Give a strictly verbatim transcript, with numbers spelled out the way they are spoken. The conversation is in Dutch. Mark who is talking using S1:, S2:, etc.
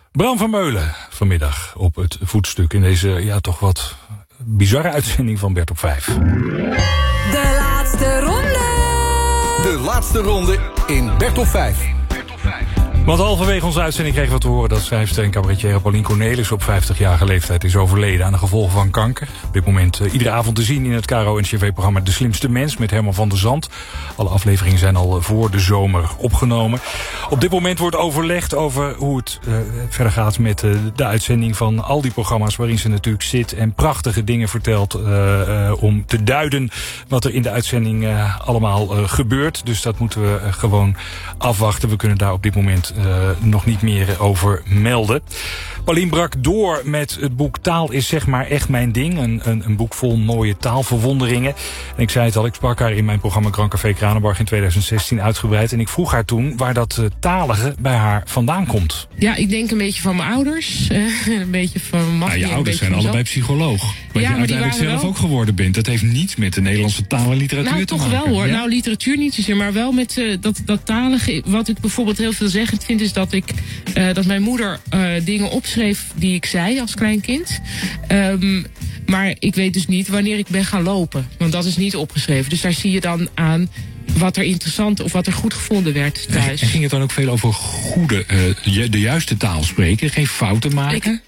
S1: Bram van Meulen vanmiddag op het voetstuk in deze ja toch wat bizarre uitzending van Bert op vijf.
S2: De laatste ronde.
S3: De laatste ronde in Bert op vijf.
S1: Want halverwege onze uitzending kregen we te horen dat schrijfster en cabaretier Paulien Cornelis op vijftigjarige leeftijd is overleden aan de gevolgen van kanker. Op dit moment uh, iedere avond te zien in het K R O N C V-programma De Slimste Mens met Herman van der Zand. Alle afleveringen zijn al uh, voor de zomer opgenomen. Op dit moment wordt overlegd over hoe het uh, verder gaat met uh, de uitzending van al die programma's waarin ze natuurlijk zit en prachtige dingen vertelt uh, uh, om te duiden wat er in de uitzending uh, allemaal uh, gebeurt. Dus dat moeten we uh, gewoon afwachten. We kunnen daar op dit moment Uh, nog niet meer over melden. Paulien brak door met het boek Taal is zeg maar echt mijn ding. Een, een, een boek vol mooie taalverwonderingen. En ik zei het al, ik sprak haar in mijn programma Grand Café Kranenbarg in tweeduizend zestien uitgebreid. En ik vroeg haar toen waar dat uh, talige bij haar vandaan komt.
S4: Ja, ik denk een beetje van mijn ouders. Uh, een beetje van mijn
S5: nou, je ouders zijn allebei psycholoog. Wat
S4: ja,
S5: je uiteindelijk zelf
S4: wel...
S5: ook geworden bent. Dat heeft niets met de Nederlandse taal en literatuur
S4: nou,
S5: te
S4: maken.
S5: maken.
S4: Nou, toch wel hoor.
S5: Ja?
S4: Nou, literatuur niet zozeer, maar wel met uh, dat, dat talige. Wat ik bijvoorbeeld heel veelzeggend vind, is dat ik uh, dat mijn moeder uh, dingen opschreef die ik zei als klein kind. Um, maar ik weet dus niet wanneer ik ben gaan lopen. Want dat is niet opgeschreven. Dus daar zie je dan aan wat er interessant of wat er goed gevonden werd thuis.
S5: En ging het dan ook veel over goede, uh, de juiste taal spreken? Geen fouten maken?
S4: Ik,